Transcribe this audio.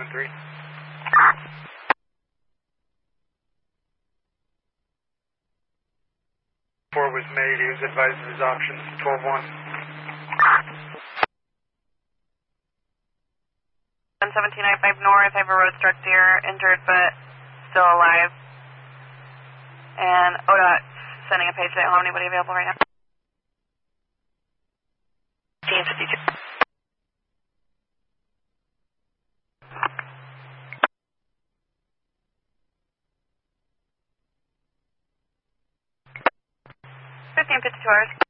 3. Was made. He was advised of his options. 12-1. 1795 north. I have a road struck deer, injured but still alive. And ODOT sending a page to home. Anybody available right now? 1852. $15.52.